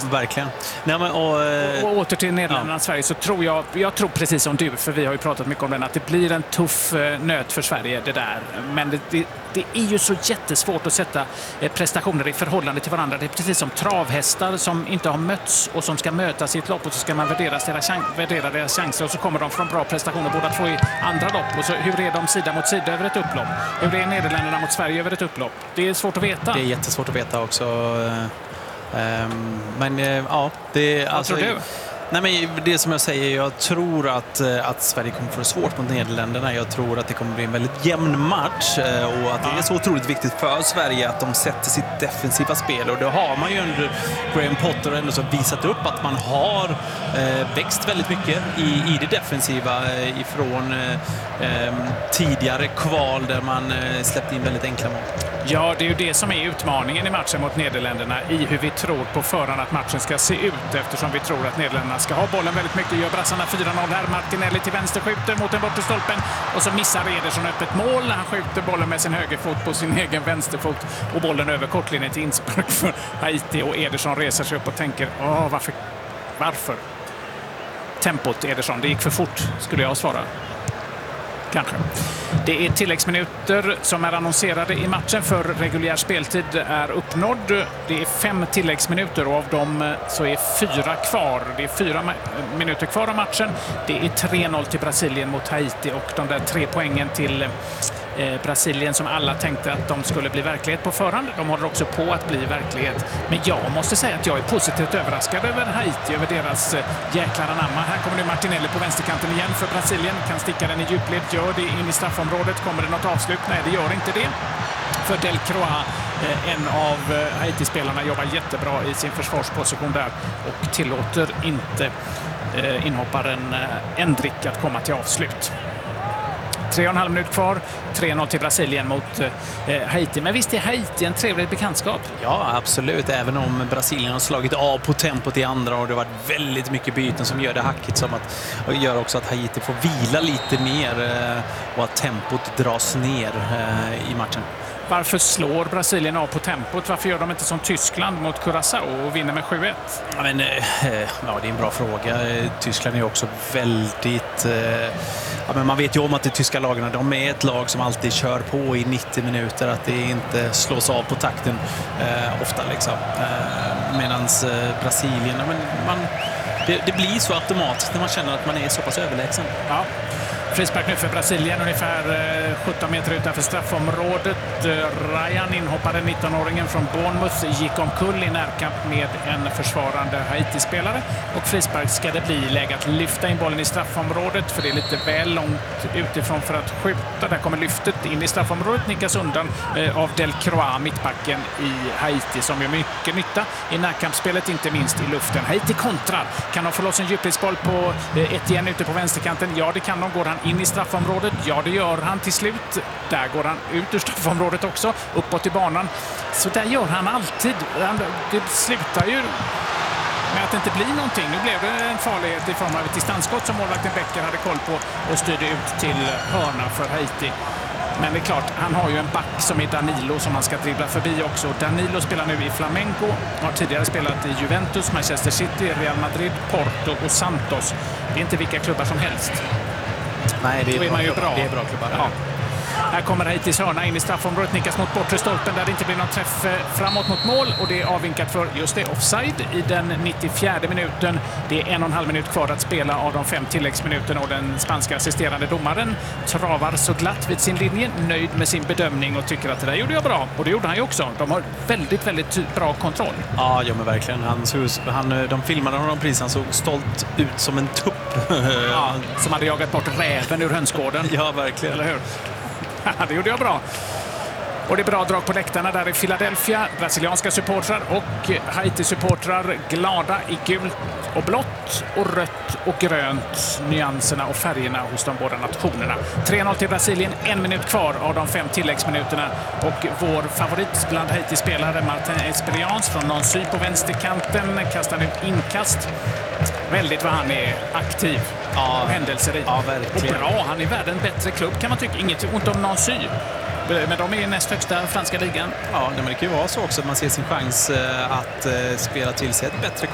verkligen. Nej, men, och åter till Nederländerna och Sverige, så tror jag tror precis som du, för vi har ju pratat mycket om den, att det blir en tuff nöt för Sverige det där. Men det är ju så jättesvårt att sätta prestationer i förhållande till varandra. Det är precis som travhästar som inte har mötts och som ska mötas i ett lopp, och så ska man värdera deras chanser, och så kommer de från bra prestationer båda två i andra lopp. Och så, hur är de sida mot sida över ett upplopp? Hur är Nederländerna mot Sverige över ett upplopp? Det är svårt att veta. Det är jättesvårt att veta också. Men ja, det vad tror du? Nej, men det som jag säger, jag tror att Sverige kommer få det svårt mot Nederländerna. Jag tror att det kommer bli en väldigt jämn match, och att det är så otroligt viktigt för Sverige att de sätter sitt defensiva spel. Och det har man ju under Graham Potter ändå så visat upp att man har växt väldigt mycket i det defensiva ifrån tidigare kval där man släppte in väldigt enkla mål. Ja, det är ju det som är utmaningen i matchen mot Nederländerna, i hur vi tror på förhand att matchen ska se ut, eftersom vi tror att Nederländerna ska ha bollen väldigt mycket. Gör brassarna 4-0 här. Martinelli till vänster skjuter mot den bortre stolpen, och så missar Ederson öppet mål. Han skjuter bollen med sin högerfot på sin egen vänsterfot, och bollen över kortlinjen till inspark för Haiti, och Ederson reser sig upp och tänker, varför? Tempot, Ederson, det gick för fort, skulle jag svara. Kanske. Det är tilläggsminuter som är annonserade i matchen, för reguljär speltid är uppnådd. Det är 5 tilläggsminuter, och av dem så är 4 kvar. Det är 4 minuter kvar av matchen. Det är 3-0 till Brasilien mot Haiti, och de där 3 poängen till Brasilien som alla tänkte att de skulle bli verklighet på förhand, de håller också på att bli verklighet. Men jag måste säga att jag är positivt överraskad över Haiti, över deras jäklar anamma. Här kommer nu Martinelli på vänsterkanten igen för Brasilien, kan sticka den i djupled, gör det in i straffområdet. Kommer det något avslut? Nej, det gör inte det. För Delcroix, en av Haiti-spelarna, jobbar jättebra i sin försvarsposition där och tillåter inte inhopparen Endrick att komma till avslut. 3,5 minut kvar, 3-0 till Brasilien mot Haiti. Men visst är Haiti en trevlig bekantskap? Ja, absolut. Även om Brasilien har slagit av på tempot i andra, och det har varit väldigt mycket byten som gör det hackigt, som och gör också att Haiti får vila lite mer och att tempot dras ner i matchen. Varför slår Brasilien av på tempot? Varför gör de inte som Tyskland mot Curaçao och vinner med 7-1? Ja, men, det är en bra fråga. Tyskland är också väldigt... men man vet ju om att de tyska lagarna, de är ett lag som alltid kör på i 90 minuter. Att det inte slås av på takten ofta. Liksom. Medans Brasilien... Det blir så automatiskt när man känner att man är så pass överlägsen. Ja. Frispark nu för Brasilien, ungefär 17 meter utanför straffområdet. Ryan, inhoppade 19-åringen från Bournemouth, gick omkull i närkamp med en försvarande Haiti-spelare. Och frispark ska det bli, läge att lyfta in bollen i straffområdet, för det är lite väl långt utifrån för att skjuta. Där kommer lyftet in i straffområdet, nickas undan av Delcroix, mittbacken i Haiti, som gör mycket nytta i närkampsspelet, inte minst i luften. Haiti kontrar. Kan de få loss en djupledsboll på Etienne ute på vänsterkanten? Ja, det kan de. Går han in i straffområdet? Ja, det gör han till slut. Där går han ut ur straffområdet också, uppåt i banan. Så där gör han alltid. Det slutar ju med att det inte blir någonting. Nu blev det en farlighet i form av ett distansskott som målvakten Becker hade koll på och styrde ut till hörna för Haiti. Men det är klart, han har ju en back som är Danilo som han ska dribbla förbi också. Danilo spelar nu i Flamengo, har tidigare spelat i Juventus, Manchester City, Real Madrid, Porto och Santos. Det är inte vilka klubbar som helst. Nej, det är, man ju bra. Det är bra klubbar. Ja. Här kommer Haitis hörna in i straffområdet, nickas mot bortre stolpen där det inte blir någon träff framåt mot mål, och det är avvinkat för just det, offside i den 94 minuten. Det är 1,5 minut kvar att spela av de 5 tilläggsminuterna, och den spanska assisterande domaren travar så glatt vid sin linje, nöjd med sin bedömning och tycker att det där gjorde jag bra, och det gjorde han ju också. De har väldigt, väldigt bra kontroll. Ja, men verkligen. De filmade honom precis, han såg stolt ut som en tupp. Ja, som hade jagat bort räven ur hönsgården. Ja, verkligen. Eller hur? Det gjorde jag bra. Och det är bra drag på läktarna där i Philadelphia. Brasilianska supportrar och Haiti-supportrar glada i gult och blått och rött och grönt. Nyanserna och färgerna hos de båda nationerna. 3-0 till Brasilien, 1 minut kvar av de 5 tilläggsminuterna. Och vår favorit bland Haiti-spelare, Martin Esperians från Nancy på vänsterkanten, kastar ut inkast. Väldigt vad han är aktiv. Ja, händelserik. Ja, verkligen. Och bra, han är världens bättre klubb kan man tycka. Inget ont om Nancy. Men de är i näst högsta franska ligan. Ja, men det kan ju vara så också att man ser sin chans att spela till sig ett bättre